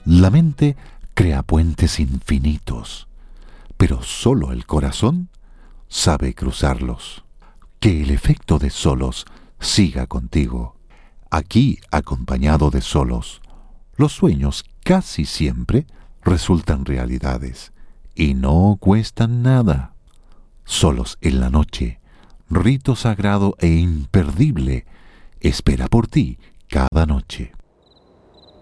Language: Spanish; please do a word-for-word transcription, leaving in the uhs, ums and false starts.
La mente crea puentes infinitos, pero solo el corazón sabe cruzarlos. Que el efecto de Solos siga contigo. Aquí, acompañado de Solos, los sueños casi siempre resultan realidades y no cuestan nada. Solos en la noche, rito sagrado e imperdible, espera por ti cada noche.